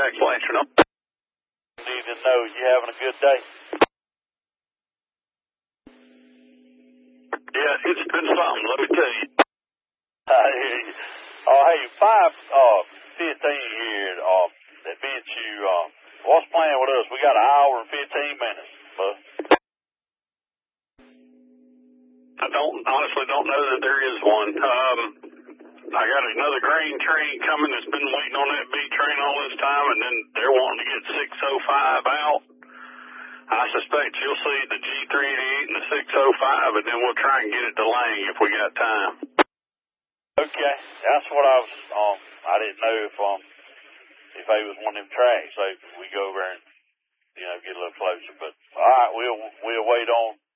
Maxwell answering up. Need to know you having a good day. Yeah, it's been something, let me tell you. I hear you. Oh, hey, 5:15 here at BHU. What's playing with us? We got an hour and 15 minutes. I honestly don't know that there is one. I got another grain train coming that's been waiting on that B train all this time, and then they're wanting to get 605 out. I suspect you'll see the G388 and the 605, and then we'll try and get it to Lang if we got time. Okay, that's what I was. I didn't know if they was one of them tracks, so we go over and get a little closer. But all right, we'll wait on